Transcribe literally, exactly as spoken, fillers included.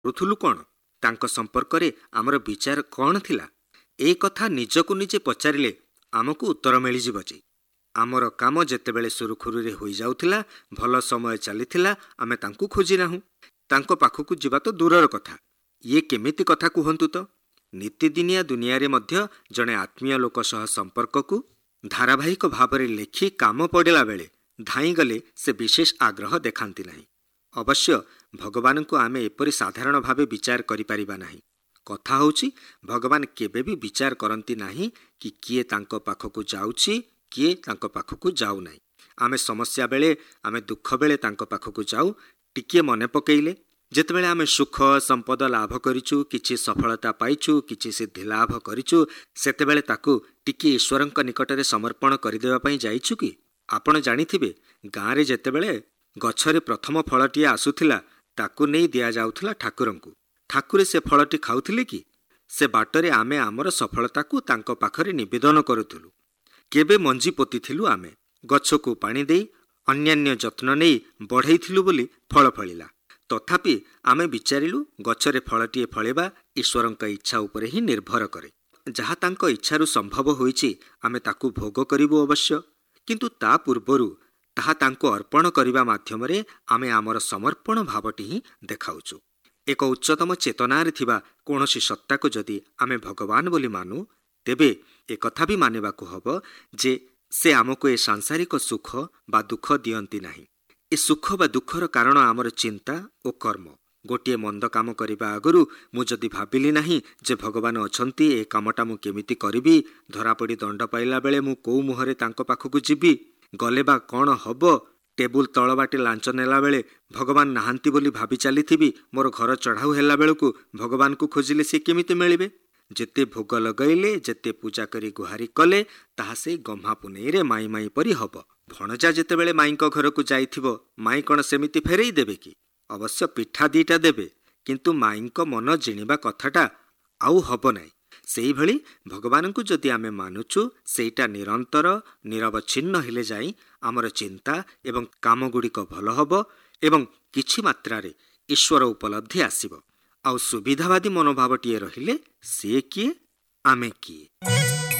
କରୁଥିଲୁ କ'ଣ? ତାଙ୍କ ସମ୍ପର୍କରେ ଆମର ବିଚାର କ'ଣ ଥିଲା? ଏ କଥା ନିଜକୁ ନିଜେ ପଚାରିଲେ ଆମକୁ ଉତ୍ତର ମିଳିଯିବ ଯେ ଆମର କାମ ଯେତେବେଳେ ସୁରୁଖୁରୁରେ ହୋଇଯାଉଥିଲା, ଭଲ ସମୟ ଚାଲିଥିଲା, ଆମେ ତାଙ୍କୁ ଖୋଜି ନାହୁଁ। ତାଙ୍କ ପାଖକୁ ଯିବା ତ ଦୂରର କଥା। ଇଏ କେମିତି କଥା କୁହନ୍ତୁ ତ? ନୀତିଦିନିଆ ଦୁନିଆରେ ମଧ୍ୟ ଜଣେ ଆତ୍ମୀୟ ଲୋକ ସହ ସମ୍ପର୍କକୁ ଧାରାବାହିକ ଭାବରେ ଲେଖି କାମ ପଡ଼ିଲା ବେଳେ ଧାଇଁଗଲେ ସେ ବିଶେଷ ଆଗ୍ରହ ଦେଖାନ୍ତି ନାହିଁ। ଅବଶ୍ୟ ଭଗବାନଙ୍କୁ ଆମେ ଏପରି ସାଧାରଣ ଭାବେ ବିଚାର କରିପାରିବା ନାହିଁ। କଥା ହେଉଛି, ଭଗବାନ କେବେ ବି ବିଚାର କରନ୍ତି ନାହିଁ କି କିଏ ତାଙ୍କ ପାଖକୁ ଯାଉଛି, କିଏ ତାଙ୍କ ପାଖକୁ ଯାଉନାହିଁ। ଆମେ ସମସ୍ୟା ବେଳେ, ଆମେ ଦୁଃଖ ବେଳେ ତାଙ୍କ ପାଖକୁ ଯାଉ। ଟିକିଏ ମନେ ପକାଇଲେ, ଯେତେବେଳେ ଆମେ ସୁଖ ସମ୍ପଦ ଲାଭ କରିଛୁ, କିଛି ସଫଳତା ପାଇଛୁ, କିଛି ସିଦ୍ଧି ଲାଭ କରିଛୁ, ସେତେବେଳେ ତାକୁ ଟିକିଏ ଈଶ୍ୱରଙ୍କ ନିକଟରେ ସମର୍ପଣ କରିଦେବା ପାଇଁ ଯାଇଛୁ କି? ଆପଣ ଜାଣିଥିବେ, ଗାଁରେ ଯେତେବେଳେ ଗଛରେ ପ୍ରଥମ ଫଳଟିଏ ଆସୁଥିଲା, ତାକୁ ନେଇ ଦିଆଯାଉଥିଲା ଠାକୁରଙ୍କୁ। ଠାକୁରେ ସେ ଫଳଟି ଖାଉଥିଲେ କି? ସେ ବାଟରେ ଆମେ ଆମର ସଫଳତାକୁ ତାଙ୍କ ପାଖରେ ନିବେଦନ କରୁଥିଲୁ। କେବେ ମଞ୍ଜି ପୋତିଥିଲୁ, ଆମେ ଗଛକୁ ପାଣି ଦେଇ ଅନ୍ୟାନ୍ୟ ଯତ୍ନ ନେଇ ବଢ଼େଇଥିଲୁ ବୋଲି ଫଳ ଫଳିଲା। ତଥାପି ଆମେ ବିଚାରିଲୁ, ଗଛରେ ଫଳଟିଏ ଫଳିବା ଈଶ୍ୱରଙ୍କ ଇଚ୍ଛା ଉପରେ ହିଁ ନିର୍ଭର କରେ। ଯାହା ତାଙ୍କ ଇଚ୍ଛାରୁ ସମ୍ଭବ ହୋଇଛି, ଆମେ ତାକୁ ଭୋଗ କରିବୁ ଅବଶ୍ୟ, କିନ୍ତୁ ତା ପୂର୍ବରୁ ତାହା ତାଙ୍କୁ ଅର୍ପଣ କରିବା ମାଧ୍ୟମରେ ଆମେ ଆମର ସମର୍ପଣ ଭାବଟି ହିଁ ଦେଖାଉଛୁ। ଏକ ଉଚ୍ଚତମ ଚେତନାରେ ଥିବା କୌଣସି ସତ୍ତାକୁ ଯଦି ଆମେ ଭଗବାନ ବୋଲି ମାନୁ, ତେବେ ଏକଥା ବି ମାନିବାକୁ ହେବ ଯେ ସେ ଆମକୁ ଏ ସାଂସାରିକ ସୁଖ ବା ଦୁଃଖ ଦିଅନ୍ତି ନାହିଁ। ଏ ସୁଖ ବା ଦୁଃଖର କାରଣ ଆମର ଚିନ୍ତା ଓ କର୍ମ। ଗୋଟିଏ ମନ୍ଦ କାମ କରିବା ଆଗରୁ ମୁଁ ଯଦି ଭାବିଲି ନାହିଁ ଯେ ଭଗବାନ ଅଛନ୍ତି, ଏ କାମଟା ମୁଁ କେମିତି କରିବି, ଧରାପଡ଼ି ଦଣ୍ଡ ପାଇଲା ବେଳେ ମୁଁ କୋଉ ମୁହଁରେ ତାଙ୍କ ପାଖକୁ ଯିବି, ଗଲେ ବା କ'ଣ ହବ, ଟେବୁଲ ତଳ ବାଟେ ଲାଞ୍ଚ ନେଲା ବେଳେ ଭଗବାନ ନାହାନ୍ତି ବୋଲି ଭାବି ଚାଲିଥିବି, ମୋର ଘର ଚଢ଼ାଉ ହେଲା ବେଳକୁ ଭଗବାନଙ୍କୁ ଖୋଜିଲେ ସେ କେମିତି ମିଳିବେ? ଯେତେ ଭୋଗ ଲଗାଇଲେ, ଯେତେ ପୂଜା କରି ଗୁହାରି କଲେ, ତାହା ସେଇ ଗହ୍ମା ପୁନେଇରେ ମାଇଁ ମାଇଁ ପରି ହବ। ଭଣଜା ଯେତେବେଳେ ମାଇଁଙ୍କ ଘରକୁ ଯାଇଥିବ, ମାଇଁ କ'ଣ ସେମିତି ଫେରେଇ ଦେବେ କି? ଅବଶ୍ୟ ପିଠା ଦିଟା ଦେବେ, କିନ୍ତୁ ମାଇଁଙ୍କ ମନ ଜିଣିବା କଥାଟା ଆଉ ହବ ନାହିଁ। ସେଇଭଳି ଭଗବାନଙ୍କୁ ଯଦି ଆମେ ମାନୁଛୁ, ସେଇଟା ନିରନ୍ତର ନିରବଚ୍ଛିନ୍ନ ହେଲେ ଯାଇ ଆମର ଚିନ୍ତା ଏବଂ କାମଗୁଡ଼ିକ ଭଲ ହବ ଏବଂ କିଛି ମାତ୍ରାରେ ଈଶ୍ୱର ଉପଲବ୍ଧି ଆସିବ। ଆଉ ସୁବିଧାବାଦୀ ମନୋଭାବଟିଏ ରହିଲେ, ସିଏ କିଏ, ଆମେ କିଏ?